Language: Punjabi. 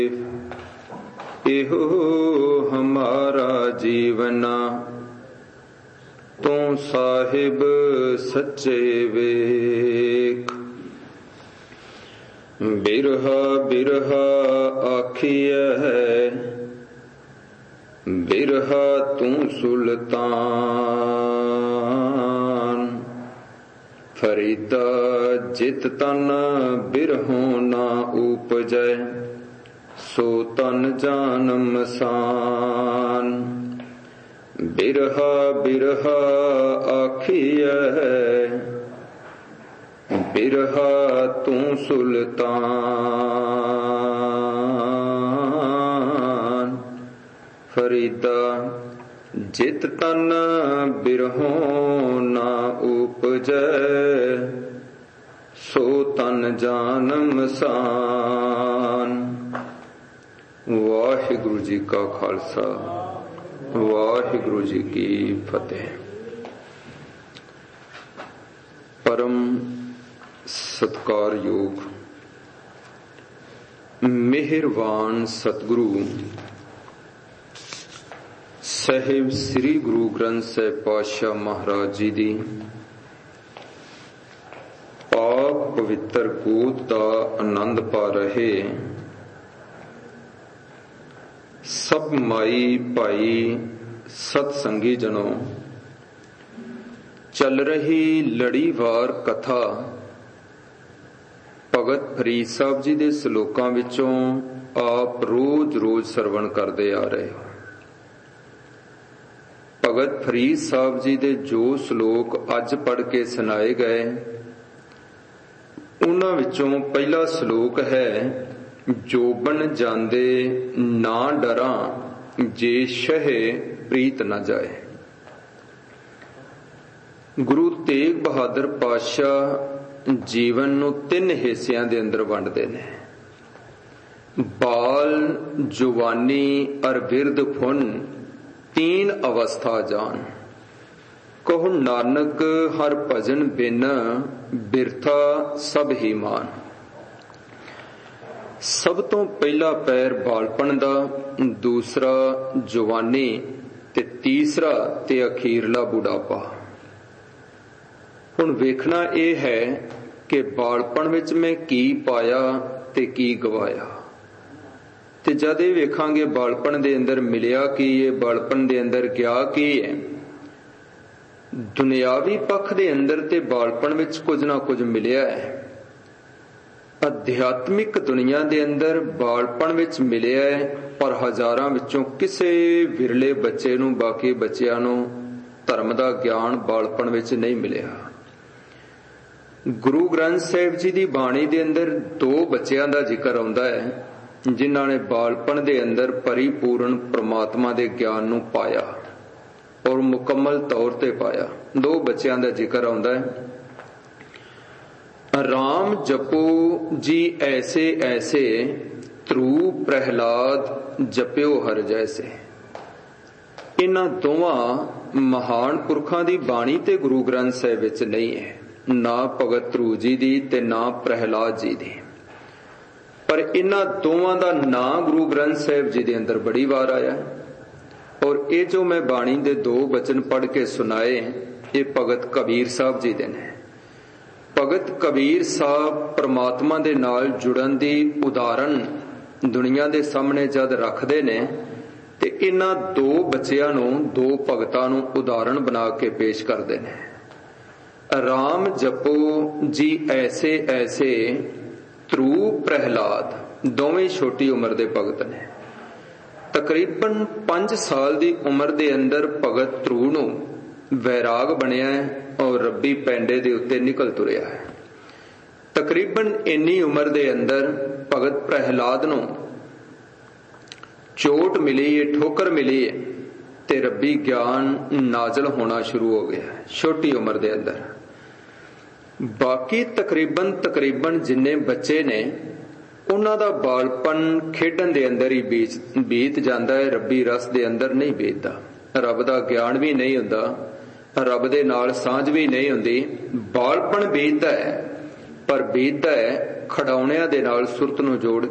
एहो हमारा जीवना तू साहिब सच्चे वेख। बिरहा बिरहा आखिया है बिरहा तू सुल्तान। फरीदा जित तन बिरहों ना उपजै सो तन जानम सान। बिरहा बिरहा आखिया है बिरहा तू सुल्तान। फरीदा जित तन बिरहों ना उपजै सो तन जानम सान। वाहिगुरु जी का खालसा वाहिगुरु जी की फतेह। परम सत्कारयोग मेहरबान सतगुरु ਸਾਹਿਬ ਸ੍ਰੀ ਗੁਰੂ ਗ੍ਰੰਥ ਸਾਹਿਬ ਪਾਤਸ਼ਾਹ ਮਹਾਰਾਜ ਜੀ ਦੀ ਪਾਕ ਪਵਿੱਤਰ ਗੋਦ ਦਾ ਆਨੰਦ ਪਾ ਰਹੇ ਸਭ ਮਾਈ ਭਾਈ ਸਤ ਸੰਗੀ ਜਨੋ, ਚੱਲ ਰਹੀ ਲੜੀਵਾਰ ਕਥਾ ਭਗਤ ਫਰੀਦ ਸਾਹਿਬ ਜੀ ਦੇ ਸ਼ਲੋਕਾਂ ਵਿੱਚੋਂ ਆਪ ਰੋਜ਼ ਸਰਵਣ ਕਰਦੇ ਆ ਰਹੇ ਹੋ। ਭਗਤ ਫਰੀਦ ਸਾਹਿਬ ਜੀ ਦੇ ਜੋ ਸ਼ਲੋਕ ਅੱਜ ਪੜ੍ਹ ਕੇ ਸੁਣਾਏ ਗਏ, ਉਹਨਾਂ ਵਿੱਚੋਂ ਪਹਿਲਾ ਸ਼ਲੋਕ ਹੈ, ਜੋਬਨ ਜਾਂਦੇ ਨਾ ਡਰਾਂ ਜੇ ਸ਼ਹਿ ਪ੍ਰੀਤ ਨਾ ਜਾਏ। ਗੁਰੂ ਤੇਗ ਬਹਾਦਰ ਪਾਤਸ਼ਾਹ ਜੀਵਨ ਨੂੰ 3 ਹਿੱਸਿਆਂ ਦੇ ਅੰਦਰ ਵੰਡਦੇ ਨੇ। ਬਾਲ, ਜਵਾਨੀ ਅਰ ਬਿਰਧ ਫੁਨ 3 ਅਵਸਥਾ ਜਾਨ। ਕਹੋ ਨਾਨਕ ਹਰ ਭਜਨ ਬਿਨ ਬਿਰਥਾ ਸਭ ਹੀ ਮਾਨ। ਸਭ ਤੋਂ ਪਹਿਲਾ ਪੈਰ ਬਾਲਪਣ ਦਾ, ਦੂਸਰਾ ਜਵਾਨੀ ਤੇ ਤੀਸਰਾ ਤੇ ਅਖੀਰਲਾ ਬੁਢਾਪਾ। ਹੁਣ ਵੇਖਣਾ ਇਹ ਹੈ ਕਿ ਬਾਲਪਣ ਵਿੱਚ ਮੈਂ ਕੀ ਪਾਇਆ ਤੇ ਕੀ ਗਵਾਇਆ, ਤੇ ਜਦ ਇਹ ਵੇਖਾਂਗੇ ਬਾਲਪਣ ਦੇ ਅੰਦਰ ਮਿਲਿਆ ਕੀ ਹੈ, ਬਾਲਪਣ ਦੇ ਅੰਦਰ ਗਿਆ ਕੀ ਹੈ। ਦੁਨਿਆਵੀ ਪੱਖ ਦੇ ਅੰਦਰ ਤੇ ਬਾਲਪਣ ਵਿੱਚ ਕੁਝ ਨਾ ਕੁਝ ਮਿਲਿਆ ਹੈ। ਅਧਿਆਤਮਿਕ ਦੁਨੀਆ ਦੇ ਅੰਦਰ ਬਾਲਪਣ ਵਿੱਚ ਮਿਲਿਆ ਹੈ, ਪਰ ਹਜ਼ਾਰਾਂ ਵਿੱਚੋਂ ਕਿਸੇ ਵਿਰਲੇ ਬੱਚੇ ਨੂੰ, ਬਾਕੀ ਬੱਚਿਆਂ ਨੂੰ ਧਰਮ ਦਾ ਗਿਆਨ ਬਾਲਪਣ ਵਿੱਚ ਨਹੀਂ ਮਿਲਿਆ। ਗੁਰੂ ਗ੍ਰੰਥ ਸਾਹਿਬ ਜੀ ਦੀ ਬਾਣੀ ਦੇ ਅੰਦਰ 2 ਬੱਚਿਆਂ ਦਾ ਜ਼ਿਕਰ ਆਉਂਦਾ ਹੈ ਜਿਨ੍ਹਾਂ ਨੇ ਬਾਲਪਣ ਦੇ ਅੰਦਰ ਪਰਿਪੂਰਨ ਪ੍ਰਮਾਤਮਾ ਦੇ ਗਿਆਨ ਨੂੰ ਪਾਇਆ ਔਰ ਮੁਕੰਮਲ ਤੌਰ ਤੇ ਪਾਇਆ। 2 ਬੱਚਿਆਂ ਦਾ ਜ਼ਿਕਰ ਆਉਂਦਾ ਹੈ, ਰਾਮ ਜਪੋ ਜੀ ਐਸੇ ਐਸੇ ਧਰੂ ਪ੍ਰਹਿਲਾਦ ਜਪਿਓ ਹਰ ਜੈਸੇ। ਇਹਨਾਂ ਦੋਵਾਂ ਮਹਾਨ ਪੁਰਖਾਂ ਦੀ ਬਾਣੀ ਤੇ ਗੁਰੂ ਗ੍ਰੰਥ ਸਾਹਿਬ ਵਿੱਚ ਨਹੀਂ ਹੈ, ਨਾ ਭਗਤ ਧਰੂ ਜੀ ਦੀ ਤੇ ਨਾ ਪ੍ਰਹਿਲਾਦ ਜੀ ਦੀ, ਪਰ ਇਹਨਾਂ ਦੋਵਾਂ ਦਾ ਨਾਂ ਗੁਰੂ ਗ੍ਰੰਥ ਸਾਹਿਬ ਜੀ ਦੇ ਅੰਦਰ ਬੜੀ ਵਾਰ ਆਇਆ। ਔਰ ਇਹ ਜੋ ਮੈਂ ਬਾਣੀ ਦੇ 2 ਬਚਨ ਪੜ੍ਹ ਕੇ ਸੁਣਾਏ, ਇਹ ਭਗਤ ਕਬੀਰ ਸਾਹਿਬ ਜੀ ਦੇ ਨੇ। ਭਗਤ ਕਬੀਰ ਸਾਹਿਬ ਪਰਮਾਤਮਾ ਦੇ ਨਾਲ ਜੁੜਨ ਦੀ ਉਦਾਹਰਨ ਦੁਨੀਆ ਦੇ ਸਾਹਮਣੇ ਜਦ ਰੱਖਦੇ ਨੇ, ਤੇ ਇਹਨਾਂ 2 ਬੱਚਿਆਂ ਨੂੰ, 2 ਭਗਤਾਂ ਨੂੰ ਉਦਾਹਰਨ ਬਣਾ ਕੇ ਪੇਸ਼ ਕਰਦੇ ਨੇ। ਰਾਮ ਜਪੋ ਜੀ ਐਸੇ ਐਸੇ ਧਰੂ ਪ੍ਰਹਿਲਾਦ, ਦੋਵੇਂ ਛੋਟੀ ਉਮਰ ਦੇ ਭਗਤ ਨੇ। ਤਕਰੀਬਨ 5 ਸਾਲ ਦੀ ਉਮਰ ਦੇ ਅੰਦਰ ਭਗਤ ਧਰੂ ਨੂੰ ਵੈਰਾਗ ਬਣਿਆ ਔਰ ਰੱਬੀ ਪੈਂਡੇ ਦੇ ਉੱਤੇ ਨਿਕਲ ਤੁਰਿਆ ਹੈ। ਤਕਰੀਬਨ ਇੰਨੀ ਉਮਰ ਦੇ ਅੰਦਰ ਭਗਤ ਪ੍ਰਹਿਲਾਦ ਨੂੰ ਚੋਟ ਮਿਲੀ ਹੈ, ਠੋਕਰ ਮਿਲੀ ਹੈ, ਤੇ ਰੱਬੀ ਗਿਆਨ ਨਾਜ਼ਲ ਹੋਣਾ ਸ਼ੁਰੂ ਹੋ ਗਿਆ ਛੋਟੀ ਉਮਰ ਦੇ ਅੰਦਰ। ਬਾਕੀ ਤਕਰੀਬਨ ਜਿੰਨੇ ਬੱਚੇ ਨੇ, ਉਹਨਾਂ ਦਾ ਬਾਲਪਨ ਖੇਡਣ ਦੇ ਅੰਦਰ ਹੀ ਬੀਤ ਜਾਂਦਾ ਹੈ, ਰੱਬੀ ਰਸ ਦੇ ਅੰਦਰ ਨਹੀਂ ਬੀਤਦਾ। ਰੱਬ ਦਾ ਗਿਆਨ ਵੀ ਨਹੀਂ ਹੁੰਦਾ, ਰੱਬ ਦੇ ਨਾਲ ਸਾਂਝ ਵੀ ਨਹੀਂ ਹੁੰਦੀ। ਬਾਲਪਣ ਬੀਤਦਾ ਹੈ, ਪਰ ਬੀਤਦਾ ਹੈ ਖਿਡੌਣਿਆਂ ਦੇ ਨਾਲ ਸੁਰਤ ਨੂੰ ਜੋੜ